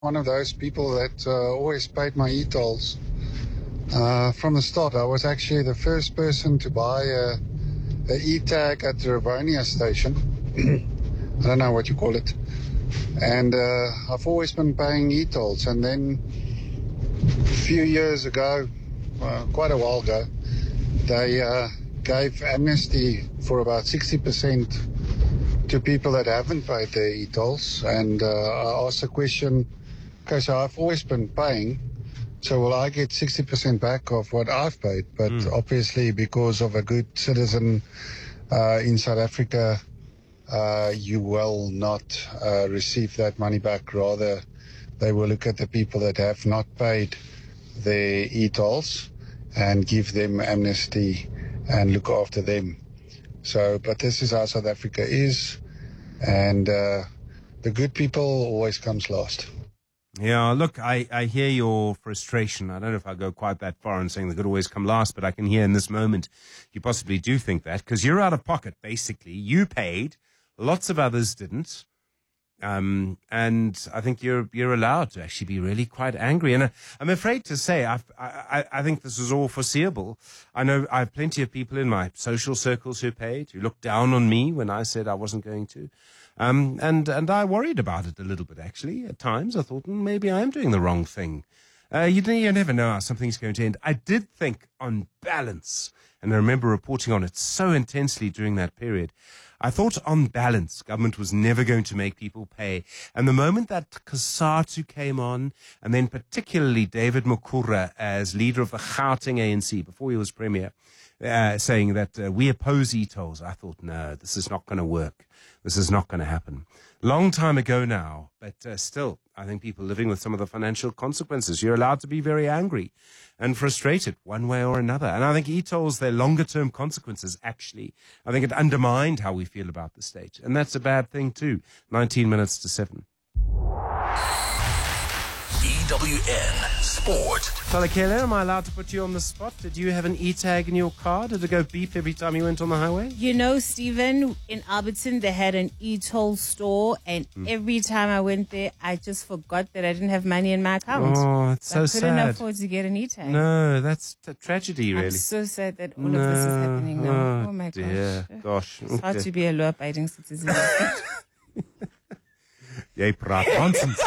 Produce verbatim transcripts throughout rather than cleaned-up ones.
one of those people that uh, always paid my e-tolls. Uh, from the start, I was actually the first person to buy a, a e-tag at the Rivonia station. I don't know what you call it. And uh, I've always been paying e-tolls. And then a few years ago, uh, quite a while ago, they uh, gave amnesty for about sixty percent to people that haven't paid their e-tolls. And uh, I asked the question, okay, so I've always been paying, so will I get sixty percent back of what I've paid? But mm. obviously, because of a good citizen uh, in South Africa, uh, you will not uh, receive that money back. Rather, they will look at the people that have not paid their e-tolls and give them amnesty and look after them. So, but this is how South Africa is, and uh, the good people always comes last. Yeah, look, I, I hear your frustration. I don't know if I'll go quite that far in saying the good always come last, but I can hear in this moment you possibly do think that, because you're out of pocket, basically. You paid, lots of others didn't. Um, and I think you're you're allowed to actually be really quite angry. And I, I'm afraid to say, I've, I I think this was all foreseeable. I know I have plenty of people in my social circles who paid, who looked down on me when I said I wasn't going to. Um, and, and I worried about it a little bit, actually. At times I thought, mm, maybe I am doing the wrong thing. Uh, you, you never know how something's going to end. I did think on balance, and I remember reporting on it so intensely during that period, I thought on balance, government was never going to make people pay. And the moment that Cosatu came on, and then particularly David Mukura as leader of the Gauteng A N C, before he was premier, uh, saying that uh, we oppose e-tolls, I thought, no, this is not going to work. This is not going to happen. Long time ago now, but uh, still, I think people living with some of the financial consequences, you're allowed to be very angry and frustrated one way or another. And I think e-tolls, their longer-term consequences, actually, I think it undermined how we feel about the state. And that's a bad thing, too. nineteen minutes to seven. E W N Sport. Falakele, am I allowed to put you on the spot? Did you have an e-tag in your car? Did it go beep every time you went on the highway? You know, Stephen, in Alberton, they had an e-toll store, and mm. every time I went there, I just forgot that I didn't have money in my account. Oh, it's so, so sad. I couldn't afford to get an e-tag. No, that's a tragedy, really. I'm so sad that all no. of this is happening now. Oh, oh my dear. gosh. Gosh. It's okay. Hard to be a law-abiding citizen. Jy praat nonsense.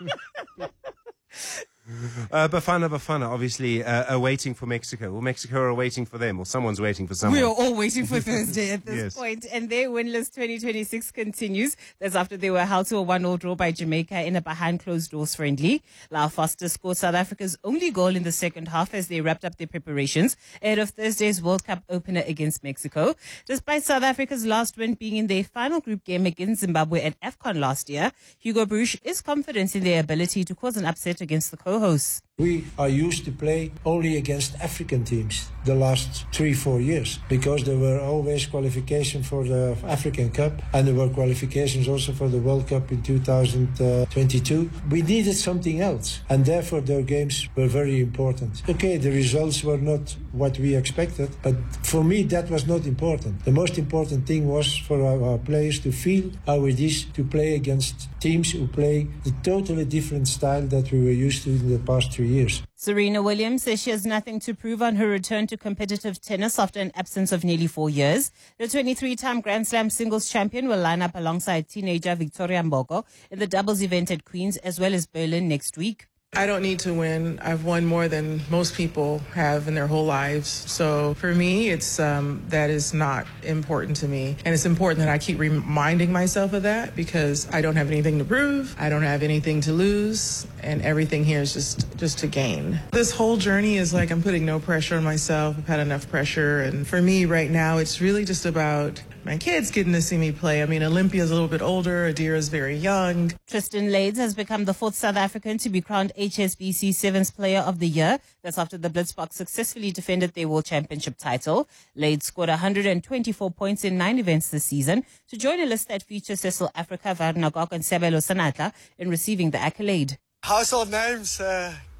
Uh, Bafana Bafana, obviously, uh, are waiting for Mexico. Well, Mexico are waiting for them, or someone's waiting for someone. We are all waiting for Thursday at this yes. point. And their winless twenty twenty-six continues. That's after they were held to a one-all draw by Jamaica in a behind-closed-doors friendly. Lyle Foster scored South Africa's only goal in the second half as they wrapped up their preparations ahead of Thursday's World Cup opener against Mexico. Despite South Africa's last win being in their final group game against Zimbabwe at AFCON last year, Hugo Broos is confident in their ability to cause an upset against the co-hosts. We are used to play only against African teams the last three, four years because there were always qualifications for the African Cup and there were qualifications also for the World Cup in two thousand twenty-two. We needed something else and therefore their games were very important. Okay, the results were not what we expected, but for me that was not important. The most important thing was for our, our players to feel how it is to play against teams who play the totally different style that we were used to in the past three years. Serena Williams says she has nothing to prove on her return to competitive tennis after an absence of nearly four years. The twenty-three-time Grand Slam singles champion will line up alongside teenager Victoria Mbogo in the doubles event at Queen's as well as Berlin next week. I don't need to win. I've won more than most people have in their whole lives. So for me, it's um, that is not important to me. And it's important that I keep reminding myself of that because I don't have anything to prove. I don't have anything to lose. And everything here is just, just to gain. This whole journey is like I'm putting no pressure on myself. I've had enough pressure. And for me right now, it's really just about my kids getting to see me play. I mean, Olympia's a little bit older. Adira's very young. Tristan Lades has become the fourth South African to be crowned H S B C Sevens Player of the Year. That's after the Blitzboks successfully defended their World Championship title. Lades scored one hundred twenty-four points in nine events this season to join a list that features Cecil Africa, Varnagok and Sabelo Sanatla in receiving the accolade. Household names, uh,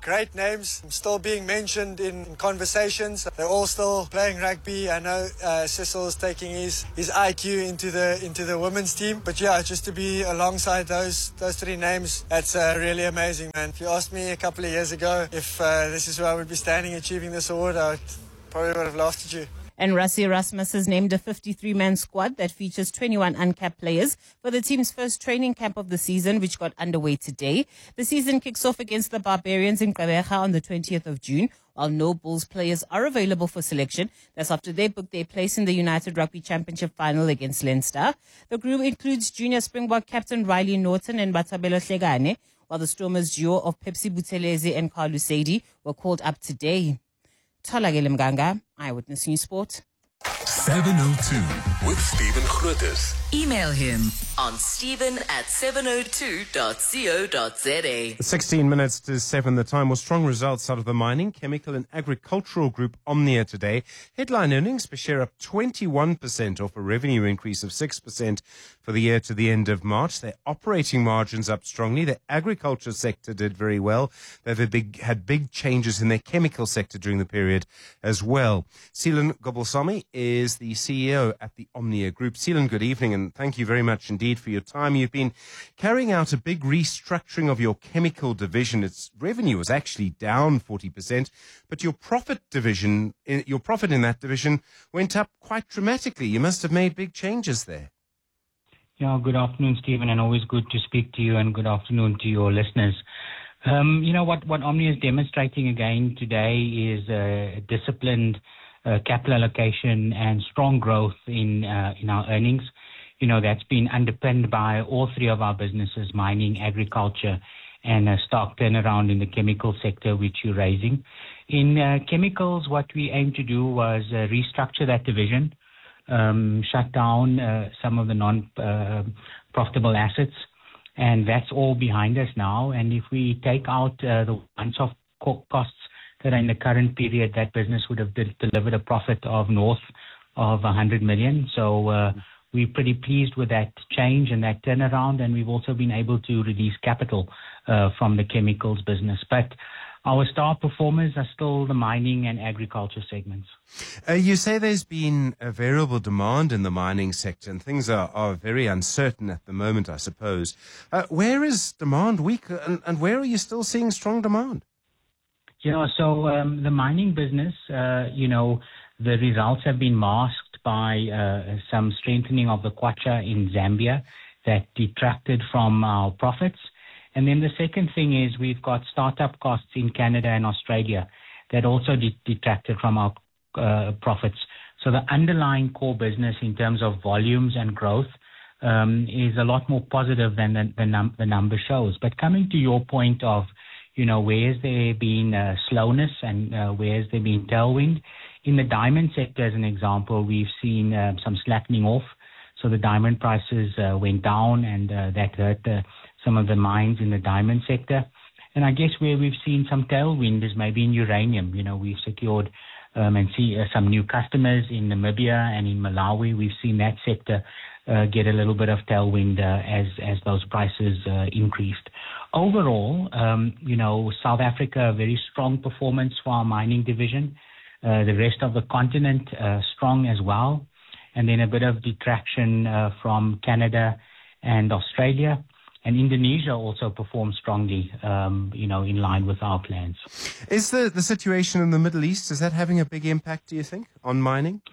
great names still being mentioned in conversations. They're all still playing rugby. I know uh, Sissel's taking his, his I Q into the into the women's team. But yeah, just to be alongside those those three names, that's uh, really amazing, man. If you asked me a couple of years ago if uh, this is where I would be standing achieving this award, I would, probably would have laughed at you. And Rassie Erasmus has named a fifty-three man squad that features twenty-one uncapped players for the team's first training camp of the season, which got underway today. The season kicks off against the Barbarians in Gqeberha on the twentieth of June, while no Bulls players are available for selection. That's after they booked their place in the United Rugby Championship final against Leinster. The group includes junior Springbok captain Riley Norton and Batabelo Hlegane, while the Stormers duo of Pepsi Buthelezi and Carl Lusedi were called up today. Tholakele Mganga, Eyewitness News Sport. seven oh two with Stephen Grootes. Email him on stephen at seven oh two dot co dot za. sixteen minutes to seven the time. Well, strong results out of the mining, chemical and agricultural group Omnia today. Headline earnings per share up twenty-one percent off a revenue increase of six percent for the year to the end of March. Their operating margins up strongly. The agriculture sector did very well. They've had big, had big changes in their chemical sector during the period as well. Seelan Gobelsamy is the C E O at the Omnia Group. Seelan, good evening, and thank you very much indeed for your time. You've been carrying out a big restructuring of your chemical division. Its revenue was actually down forty percent, but your profit division, your profit in that division went up quite dramatically. You must have made big changes there. Yeah, good afternoon, Stephen, and always good to speak to you, and good afternoon to your listeners. Um, you know, what, what Omnia is demonstrating again today is a uh, disciplined uh, capital allocation and strong growth in uh, in our earnings. You know, that's been underpinned by all three of our businesses, mining, agriculture, and a stock turnaround in the chemical sector, which you're raising. In uh, chemicals, what we aimed to do was uh, restructure that division, um, shut down uh, some of the non-profitable uh, assets, and that's all behind us now. And if we take out uh, the once-off costs that are in the current period, that business would have de- delivered a profit of north of one hundred million. So uh, we're pretty pleased with that change and that turnaround, and we've also been able to release capital uh, from the chemicals business. But our star performers are still the mining and agriculture segments. Uh, you say there's been a variable demand in the mining sector, and things are, are very uncertain at the moment, I suppose. Uh, where is demand weak, and, and where are you still seeing strong demand? You know, so um, the mining business, uh, you know, the results have been masked by uh, some strengthening of the kwacha in Zambia that detracted from our profits. And then the second thing is we've got startup costs in Canada and Australia that also de- detracted from our uh, profits. So the underlying core business in terms of volumes and growth um, is a lot more positive than the, the, num- the number shows. But coming to your point of, you know, where's there been uh, slowness and uh, where's there been tailwind? In the diamond sector, as an example, we've seen uh, some slackening off. So the diamond prices uh, went down, and uh, that hurt uh, some of the mines in the diamond sector. And I guess where we've seen some tailwind is maybe in uranium. You know, we've secured um, and see uh, some new customers in Namibia and in Malawi. We've seen that sector uh, get a little bit of tailwind uh, as as those prices uh, increased. Overall, um, you know, South Africa, a very strong performance for our mining division. Uh, the rest of the continent, uh, strong as well. And then a bit of detraction uh, from Canada and Australia. And Indonesia also performed strongly, um, you know, in line with our plans. Is the, the situation in the Middle East, is that having a big impact, do you think, on mining?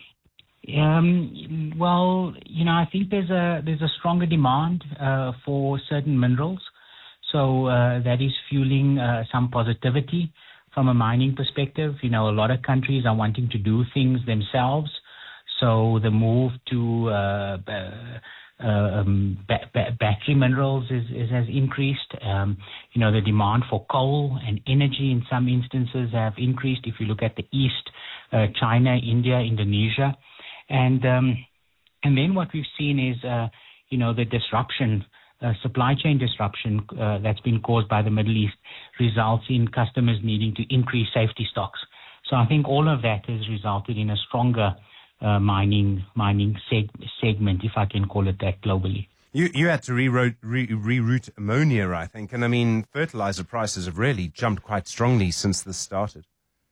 Um, well, you know, I think there's a there's a stronger demand uh, for certain minerals. So uh, that is fueling uh, some positivity from a mining perspective. You know, a lot of countries are wanting to do things themselves. So the move to uh, uh, um, ba- ba- battery minerals is, is has increased. Um, you know, the demand for coal and energy in some instances have increased. If you look at the East, uh, China, India, Indonesia. And um, and then what we've seen is, uh, you know, the disruption, uh, supply chain disruption uh, that's been caused by the Middle East results in customers needing to increase safety stocks. So I think all of that has resulted in a stronger uh, mining mining seg- segment, if I can call it that, globally. You you had to reroute, re, reroute ammonia, I think. And, I mean, fertilizer prices have really jumped quite strongly since this started.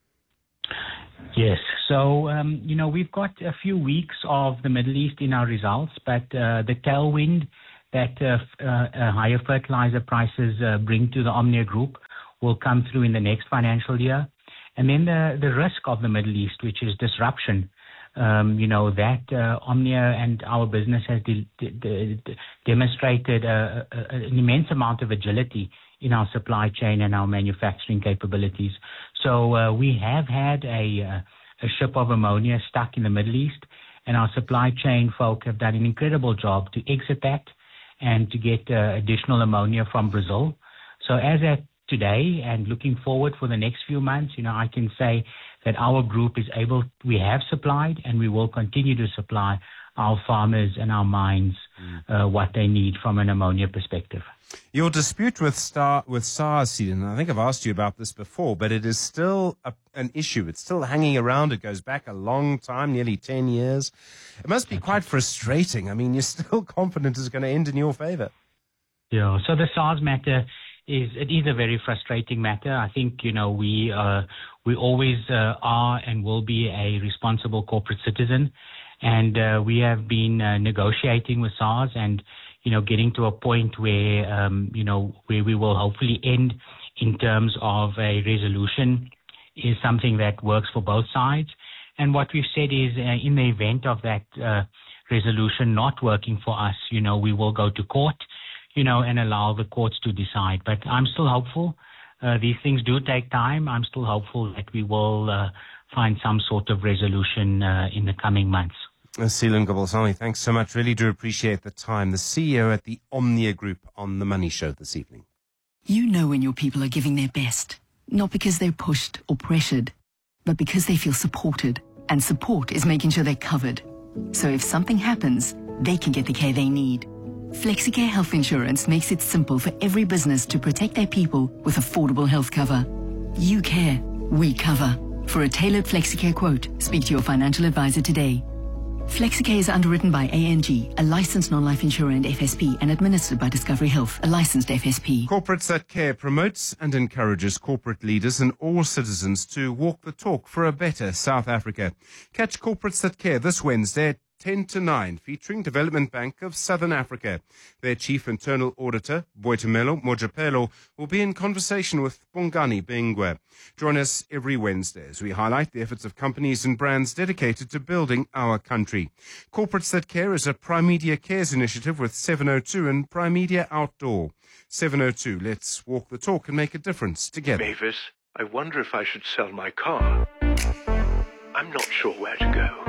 Yes. So, um, you know, we've got a few weeks of the Middle East in our results, but uh, the tailwind that uh, f- uh, uh, higher fertilizer prices uh, bring to the Omnia Group will come through in the next financial year. And then the, the risk of the Middle East, which is disruption, um, you know, that uh, Omnia and our business has de- de- de- demonstrated a, a, an immense amount of agility in our supply chain and our manufacturing capabilities. So uh, we have had a, uh, a ship of ammonia stuck in the Middle East, and our supply chain folk have done an incredible job to exit that and to get uh, additional ammonia from Brazil. So as at today and looking forward for the next few months, you know, I can say that our group is able, we have supplied and we will continue to supply our farmers and our mines mm. uh, what they need from an ammonia perspective. Your dispute with Star with SARS, and I think I've asked you about this before, but it is still a, an issue. It's still hanging around. It goes back a long time, nearly ten years. It must be quite frustrating. I mean, you're still confident it's going to end in your favor. Yeah, so the SARS matter is, it is a very frustrating matter. I think, you know, we, uh, we always uh, are and will be a responsible corporate citizen. And uh, we have been uh, negotiating with SARS and, you know, getting to a point where, um, you know, where we will hopefully end in terms of a resolution is something that works for both sides. And what we've said is uh, in the event of that uh, resolution not working for us, you know, we will go to court, you know, and allow the courts to decide. But I'm still hopeful. Uh, these things do take time. I'm still hopeful that we will uh, find some sort of resolution uh, in the coming months. Seelan Gobalsamy, thanks so much. Really do appreciate the time. The C E O at the Omnia Group on The Money Show this evening. You know when your people are giving their best, not because they're pushed or pressured, but because they feel supported. And support is making sure they're covered. So if something happens, they can get the care they need. FlexiCare Health Insurance makes it simple for every business to protect their people with affordable health cover. You care, we cover. For a tailored FlexiCare quote, speak to your financial advisor today. FlexiCare is underwritten by A N G, a licensed non-life insurer and F S P, and administered by Discovery Health, a licensed F S P. Corporates That Care promotes and encourages corporate leaders and all citizens to walk the talk for a better South Africa. Catch Corporates That Care this Wednesday at ten to nine, featuring Development Bank of Southern Africa. Their Chief Internal Auditor, Boitumelo Mojapelo, will be in conversation with Bongani Bengwe. Join us every Wednesday as we highlight the efforts of companies and brands dedicated to building our country. Corporates That Care is a Primedia Cares initiative with seven oh two and Primedia Outdoor. seven oh two, let's walk the talk and make a difference together. Mavis, I wonder if I should sell my car. I'm not sure where to go.